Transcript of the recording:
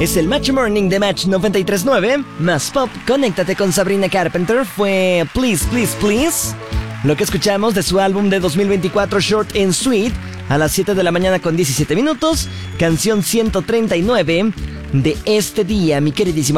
Es el Match Morning de Match 93.9. Más pop, conéctate con Sabrina Carpenter. Fue Please, Please, Please. Lo que escuchamos de su álbum de 2024, Short and Sweet, a las 7 de la mañana con 17 minutos. Canción 139 de este día, mi queridísima